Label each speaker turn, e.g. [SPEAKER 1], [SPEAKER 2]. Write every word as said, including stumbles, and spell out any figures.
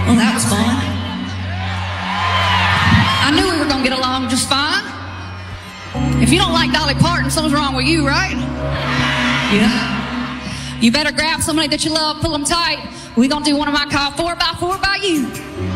[SPEAKER 1] Well, that was fun. I knew we were going to get along just fine. If you don't like Dolly Parton, something's wrong with you, right? Yeah. You better grab somebody that you love, pull them tight. We're going to do one of my call four by four by you.